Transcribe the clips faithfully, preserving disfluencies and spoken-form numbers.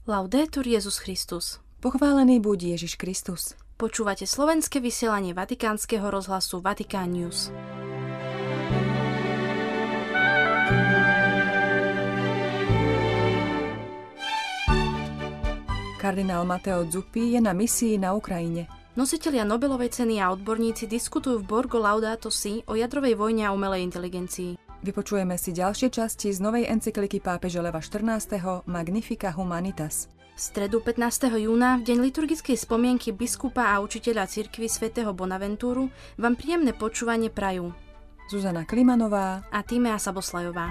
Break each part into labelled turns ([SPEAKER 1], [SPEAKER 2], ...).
[SPEAKER 1] Laudetur Jesus Christus.
[SPEAKER 2] Pochválený buď Ježiš Kristus.
[SPEAKER 1] Počúvate slovenské vysielanie Vatikánskeho rozhlasu Vatikán News.
[SPEAKER 2] Kardinál Matteo Zuppi je na misii na Ukrajine.
[SPEAKER 1] Nositelia Nobelovej ceny a odborníci diskutujú v Borgo Laudato Si o jadrovej vojne a umelej inteligencii.
[SPEAKER 2] Vypočujeme si ďalšie časti z novej encykliky pápeža Leva štrnásteho Magnificat Humanitas.
[SPEAKER 1] V stredu pätnásteho júna, v deň liturgickej spomienky biskupa a učiteľa cirkvi svätého Bonaventúru, vám príjemné počúvanie prajú
[SPEAKER 2] Zuzana Klimanová
[SPEAKER 1] a Tímea Saboslajová.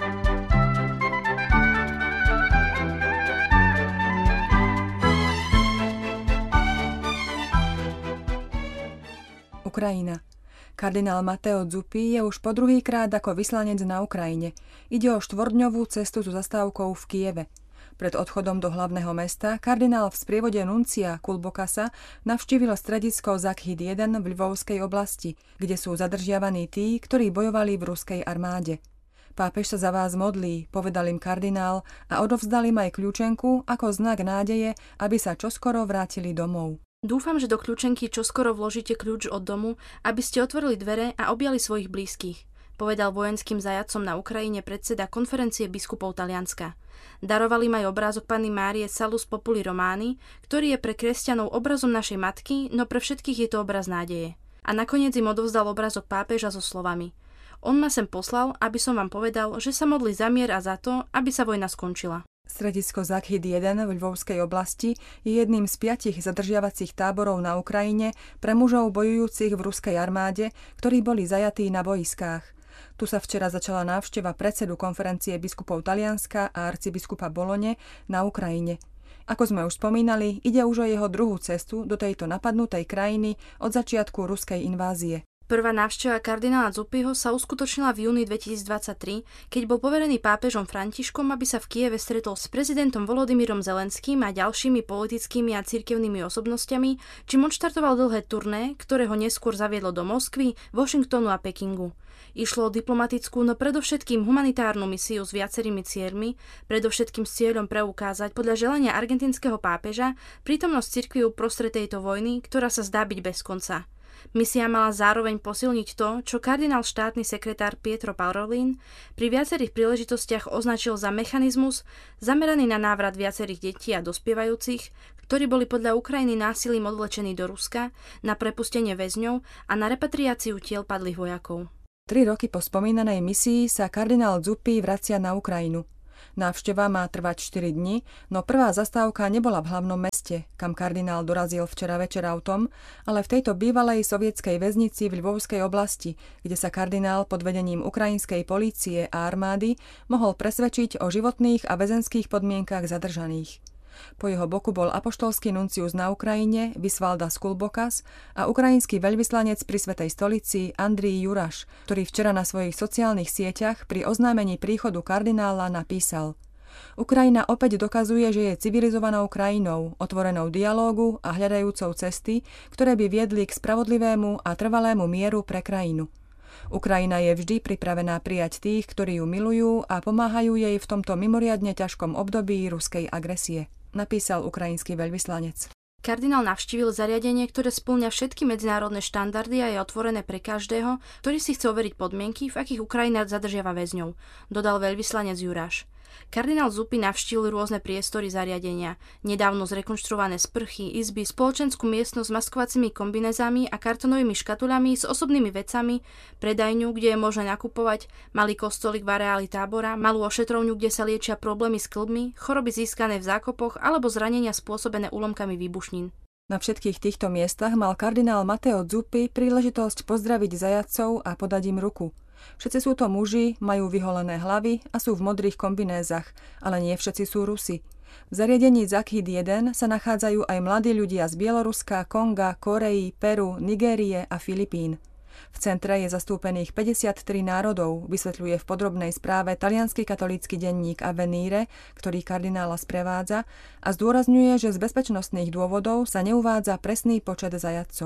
[SPEAKER 2] Ukrajina. Kardinál Matteo Zuppi je už po druhýkrát ako vyslanec na Ukrajine. Ide o štvordňovú cestu so zastávkou v Kieve. Pred odchodom do hlavného mesta kardinál v sprievode nuncia Kulbokasa navštívil stredisko Zakhid jeden v Lvovskej oblasti, kde sú zadržiavaní tí, ktorí bojovali v ruskej armáde. Pápež sa za vás modlí, povedal im kardinál a odovzdal im aj kľúčenku ako znak nádeje, aby sa čoskoro vrátili domov.
[SPEAKER 1] Dúfam, že do kľúčenky čoskoro vložíte kľúč od domu, aby ste otvorili dvere a objali svojich blízkych, povedal vojenským zajatcom na Ukrajine predseda konferencie biskupov Talianska. Darovali im aj obrázok Panny Márie Salus Populi Romani, ktorý je pre kresťanov obrazom našej matky, no pre všetkých je to obraz nádeje. A nakoniec im odovzdal obrázok pápeža so slovami: On ma sem poslal, aby som vám povedal, že sa modlí za mier a za to, aby sa vojna skončila.
[SPEAKER 2] Stredisko Zakhid jeden v Lvovskej oblasti je jedným z piatich zadržiavacích táborov na Ukrajine pre mužov bojujúcich v ruskej armáde, ktorí boli zajatí na boiskách. Tu sa včera začala návšteva predsedu konferencie biskupov Talianska a arcibiskupa Bolone na Ukrajine. Ako sme už spomínali, ide už o jeho druhú cestu do tejto napadnutej krajiny od začiatku ruskej invázie.
[SPEAKER 1] Prvá návšteva kardinála Zuppiho sa uskutočnila v júni dvetisícdvadsaťtri, keď bol poverený pápežom Františkom, aby sa v Kieve stretol s prezidentom Volodymyrom Zelenským a ďalšími politickými a cirkevnými osobnosťami, čím odštartoval dlhé turné, ktoré ho neskôr zaviedlo do Moskvy, Washingtonu a Pekingu. Išlo o diplomatickú, no predovšetkým humanitárnu misiu s viacerými cieľmi, predovšetkým s cieľom preukázať podľa želania argentínskeho pápeža prítomnosť cirkvi uprostred tejto vojny, ktorá sa zdá byť bez konca. Misia mala zároveň posilniť to, čo kardinál štátny sekretár Pietro Parolin pri viacerých príležitostiach označil za mechanizmus zameraný na návrat viacerých detí a dospievajúcich, ktorí boli podľa Ukrajiny násilím odvlečení do Ruska, na prepustenie väzňov a na repatriáciu tiel padlých vojakov.
[SPEAKER 2] Tri roky po spomínanej misii sa kardinál Zuppi vracia na Ukrajinu. Návšteva má trvať štyri dni, no prvá zastávka nebola v hlavnom meste, kam kardinál dorazil včera večer autom, ale v tejto bývalej sovietskej väznici v Lvovskej oblasti, kde sa kardinál pod vedením ukrajinskej polície a armády mohol presvedčiť o životných a väzenských podmienkach zadržaných. Po jeho boku bol apoštolský nuncius na Ukrajine Visvaldas Kulbokas a ukrajinský veľvyslanec pri Svätej stolici Andrij Juraš, ktorý včera na svojich sociálnych sieťach pri oznámení príchodu kardinála napísal: Ukrajina opäť dokazuje, že je civilizovanou krajinou, otvorenou dialógu a hľadajúcou cesty, ktoré by viedli k spravodlivému a trvalému mieru pre krajinu. Ukrajina je vždy pripravená prijať tých, ktorí ju milujú a pomáhajú jej v tomto mimoriadne ťažkom období ruskej agresie, napísal ukrajinský veľvyslanec.
[SPEAKER 1] Kardinál navštívil zariadenie, ktoré spĺňa všetky medzinárodné štandardy a je otvorené pre každého, ktorý si chce overiť podmienky, v akých Ukrajina zadržiava väzňov, dodal veľvyslanec Juraš. Kardinál Zuppi navštívil rôzne priestory zariadenia, nedávno zrekonštruované sprchy, izby, spoločenskú miestnosť s maskovacími kombinezami a kartonovými škatuľami s osobnými vecami, predajňu, kde je možné nakupovať, malý kostolík v areáli tábora, malú ošetrovňu, kde sa liečia problémy s kĺbmi, choroby získané v zákopoch alebo zranenia spôsobené úlomkami výbušnín.
[SPEAKER 2] Na všetkých týchto miestach mal kardinál Matteo Zuppi príležitosť pozdraviť zajatcov a podať im ruku. Všetci sú to muži, majú vyholené hlavy a sú v modrých kombinézach, ale nie všetci sú Rusi. V zariadení Zakhid jeden sa nachádzajú aj mladí ľudia z Bieloruska, Konga, Korei, Peru, Nigérie a Filipín. V centre je zastúpených päťdesiattri národov, vysvetľuje v podrobnej správe taliansky katolícky denník Avvenire, ktorý kardinála sprevádza, a zdôrazňuje, že z bezpečnostných dôvodov sa neuvádza presný počet zajatcov.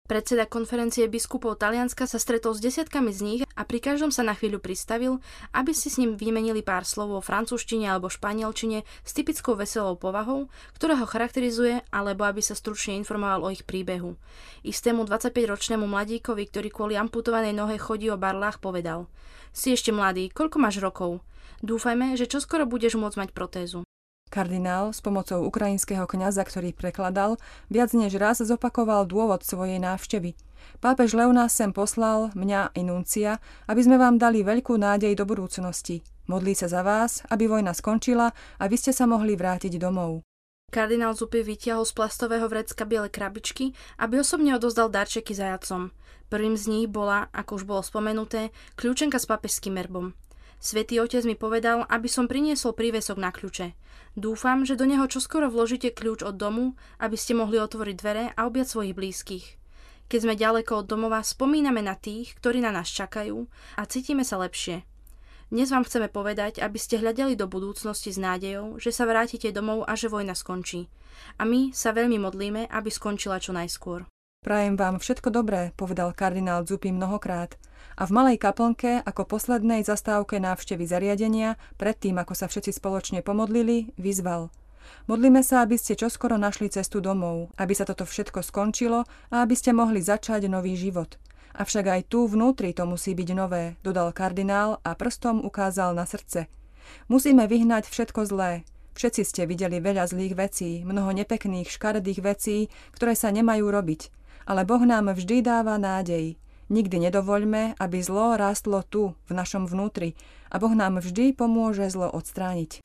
[SPEAKER 1] Predseda konferencie biskupov Talianska sa stretol s desiatkami z nich a pri každom sa na chvíľu pristavil, aby si s ním vymenili pár slov vo francúzštine alebo španielčine s typickou veselou povahou, ktorá ho charakterizuje, alebo aby sa stručne informoval o ich príbehu. Istému dvadsaťpäťročnému mladíkovi, ktorý kvôli amputovanej nohe chodí o barlách, povedal: Si ešte mladý, koľko máš rokov? Dúfajme, že čoskoro budeš môcť mať protézu.
[SPEAKER 2] Kardinál s pomocou ukrajinského kňaza, ktorý prekladal, viac než raz zopakoval dôvod svojej návštevy. Pápež Leo nás sem poslal, mňa i nuncia, aby sme vám dali veľkú nádej do budúcnosti. Modlí sa za vás, aby vojna skončila a vy ste sa mohli vrátiť domov.
[SPEAKER 1] Kardinál Zuppi vytiahol z plastového vrecka biele krabičky, aby osobne odozdal darčeky zajatcom. Prvým z nich bola, ako už bolo spomenuté, kľúčenka s pápežským erbom. Svätý Otec mi povedal, aby som priniesol prívesok na kľúče. Dúfam, že do neho čoskoro vložíte kľúč od domu, aby ste mohli otvoriť dvere a objať svojich blízkych. Keď sme ďaleko od domova, spomíname na tých, ktorí na nás čakajú a cítime sa lepšie. Dnes vám chceme povedať, aby ste hľadeli do budúcnosti s nádejou, že sa vrátite domov a že vojna skončí. A my sa veľmi modlíme, aby skončila čo najskôr.
[SPEAKER 2] Prajem vám všetko dobré, povedal kardinál Zuppi mnohokrát. A v malej kaplnke, ako poslednej zastávke návštevy zariadenia, predtým, ako sa všetci spoločne pomodlili, vyzval: Modlíme sa, aby ste čoskoro našli cestu domov, aby sa toto všetko skončilo a aby ste mohli začať nový život. Avšak aj tu vnútri to musí byť nové, dodal kardinál a prstom ukázal na srdce. Musíme vyhnať všetko zlé. Všetci ste videli veľa zlých vecí, mnoho nepekných, škaredých vecí, ktoré sa nemajú robiť. Ale Boh nám vždy dáva nádej. Nikdy nedovoľme, aby zlo rástlo tu, v našom vnútri, a Boh nám vždy pomôže zlo odstrániť.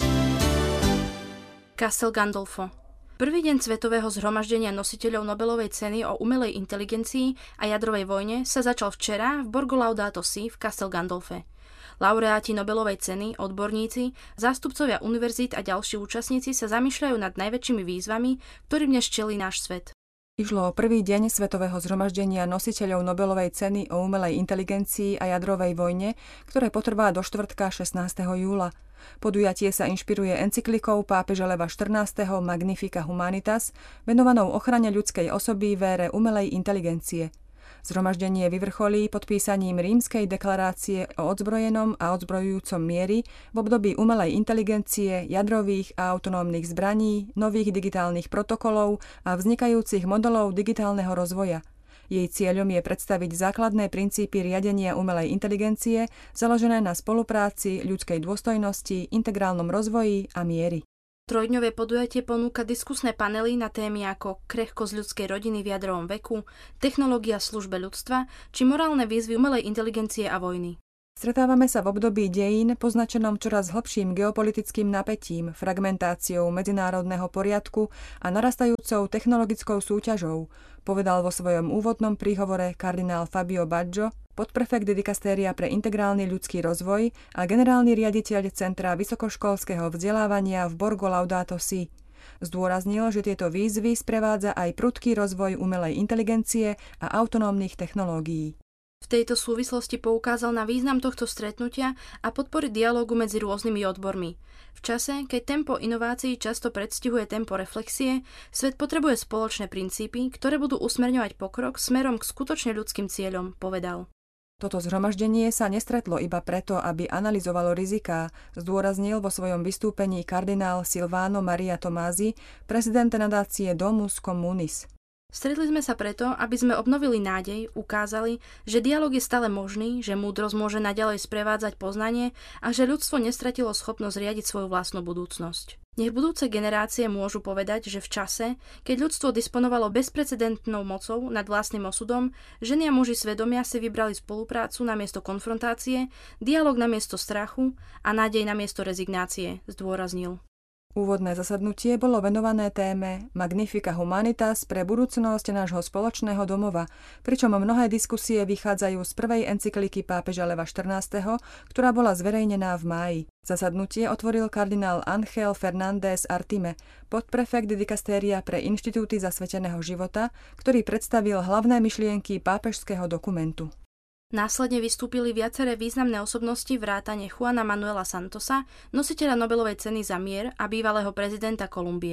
[SPEAKER 1] Castel Gandolfo. Prvý deň Svetového zhromaždenia nositeľov Nobelovej ceny o umelej inteligencii a jadrovej vojne sa začal včera v Borgo Laudato Si v Castel Gandolfe. Laureáti Nobelovej ceny, odborníci, zástupcovia univerzít a ďalší účastníci sa zamýšľajú nad najväčšími výzvami, ktorým dnes čelí náš svet.
[SPEAKER 2] Išlo o prvý deň Svetového zhromaždenia nositeľov Nobelovej ceny o umelej inteligencii a jadrovej vojne, ktoré potrvá do štvrtka šestnásteho júla. Podujatie sa inšpiruje encyklikou pápeža Leva štrnásteho Magnifica Humanitas, venovanou ochrane ľudskej osoby v ére umelej inteligencie. Zhromaždenie vyvrcholí podpísaním Rímskej deklarácie o odzbrojenom a odzbrojujúcom miery v období umelej inteligencie, jadrových a autonómnych zbraní, nových digitálnych protokolov a vznikajúcich modelov digitálneho rozvoja. Jej cieľom je predstaviť základné princípy riadenia umelej inteligencie založené na spolupráci, ľudskej dôstojnosti, integrálnom rozvoji a miery.
[SPEAKER 1] Trojdňové podujatie ponúka diskusné panely na témy ako krehkosť ľudskej rodiny v jadrovom veku, technológia v službe ľudstva či morálne výzvy umelej inteligencie a vojny.
[SPEAKER 2] Stretávame sa v období dejín poznačenom čoraz hlbším geopolitickým napätím, fragmentáciou medzinárodného poriadku a narastajúcou technologickou súťažou, povedal vo svojom úvodnom príhovore kardinál Fabio Baggio, podprefekt dikastéria pre integrálny ľudský rozvoj a generálny riaditeľ Centra vysokoškolského vzdelávania v Borgo Laudato Si. Zdôraznil, že tieto výzvy sprevádza aj prudký rozvoj umelej inteligencie a autonómnych technológií.
[SPEAKER 1] V tejto súvislosti poukázal na význam tohto stretnutia a podpory dialógu medzi rôznymi odbormi. V čase, keď tempo inovácií často predstihuje tempo reflexie, svet potrebuje spoločné princípy, ktoré budú usmerňovať pokrok smerom k skutočne ľudským cieľom, povedal.
[SPEAKER 2] Toto zhromaždenie sa nestretlo iba preto, aby analyzovalo riziká, zdôraznil vo svojom vystúpení kardinál Silvano Maria Tomási, prezident nadácie Domus Communis.
[SPEAKER 1] Stretli sme sa preto, aby sme obnovili nádej, ukázali, že dialóg je stále možný, že múdrosť môže naďalej sprevádzať poznanie a že ľudstvo nestratilo schopnosť riadiť svoju vlastnú budúcnosť. Nech budúce generácie môžu povedať, že v čase, keď ľudstvo disponovalo bezprecedentnou mocou nad vlastným osudom, ženy a muži svedomia si vybrali spoluprácu namiesto konfrontácie, dialóg namiesto strachu a nádej namiesto rezignácie, zdôraznil.
[SPEAKER 2] Úvodné zasadnutie bolo venované téme Magnifica Humanitas pre budúcnosť nášho spoločného domova, pričom mnohé diskusie vychádzajú z prvej encykliky pápeža Leva štrnásteho, ktorá bola zverejnená v máji. Zasadnutie otvoril kardinál Ángel Fernández Artime, podprefekt dikastéria pre inštitúty zasveteného života, ktorý predstavil hlavné myšlienky pápežského dokumentu.
[SPEAKER 1] Následne vystúpili viaceré významné osobnosti vrátane Juana Manuela Santosa, nositeľa Nobelovej ceny za mier a bývalého prezidenta Kolumbie.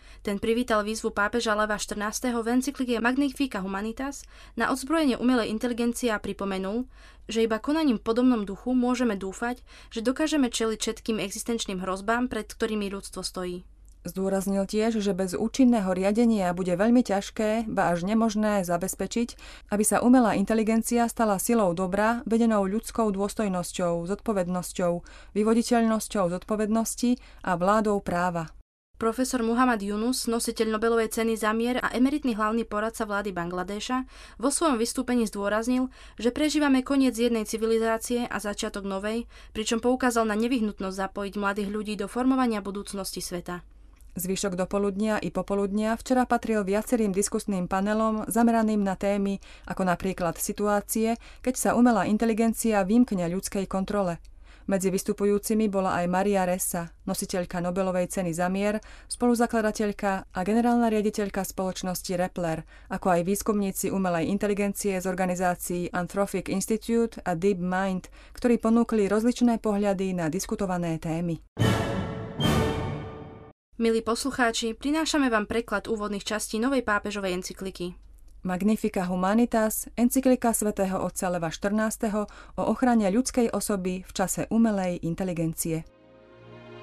[SPEAKER 1] Ten privítal výzvu pápeža Leva štrnásteho v encyklike Magnifica Humanitas na odzbrojenie umelej inteligencie a pripomenul, že iba konaním v podobnom duchu môžeme dúfať, že dokážeme čeliť všetkým existenčným hrozbám, pred ktorými ľudstvo stojí.
[SPEAKER 2] Zdôraznil tiež, že bez účinného riadenia bude veľmi ťažké, ba až nemožné zabezpečiť, aby sa umelá inteligencia stala silou dobra, vedenou ľudskou dôstojnosťou, zodpovednosťou, vyvoditeľnosťou zodpovednosti a vládou práva.
[SPEAKER 1] Profesor Muhammad Yunus, nositeľ Nobelovej ceny za mier a emeritný hlavný poradca vlády Bangladéša, vo svojom vystúpení zdôraznil, že prežívame koniec jednej civilizácie a začiatok novej, pričom poukázal na nevyhnutnosť zapojiť mladých ľudí do formovania budúcnosti sveta.
[SPEAKER 2] Zvyšok dopoludnia i popoludnia včera patril viacerým diskusným panelom zameraným na témy ako napríklad situácie, keď sa umelá inteligencia vymkne ľudskej kontrole. Medzi vystupujúcimi bola aj Maria Ressa, nositeľka Nobelovej ceny za mier, spoluzakladateľka a generálna riaditeľka spoločnosti Rappler, ako aj výskumníci umelej inteligencie z organizácií Anthropic Institute a DeepMind, ktorí ponúkli rozličné pohľady na diskutované témy.
[SPEAKER 1] Milí poslucháči, prinášame vám preklad úvodných častí novej pápežovej encykliky.
[SPEAKER 2] Magnifica Humanitas, encyklika svätého otca Leva štrnásteho o ochrane ľudskej osoby v čase umelej inteligencie.